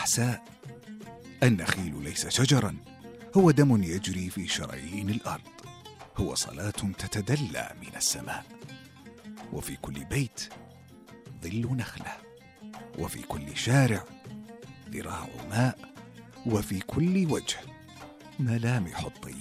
أحساء. النخيل ليس شجرا، هو دم يجري في شرايين الأرض، هو صلاة تتدلى من السماء. وفي كل بيت ظل نخلة، وفي كل شارع ذراع ماء، وفي كل وجه ملامح الطيب.